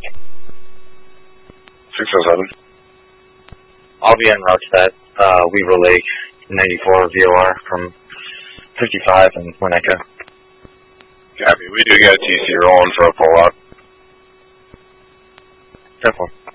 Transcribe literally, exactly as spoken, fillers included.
six oh seven. I'll be en route to that uh, Weaver Lake ninety-four V O R from fifty-five and Winnetka. Copy. We do got a T C rolling for a pull-out. Careful.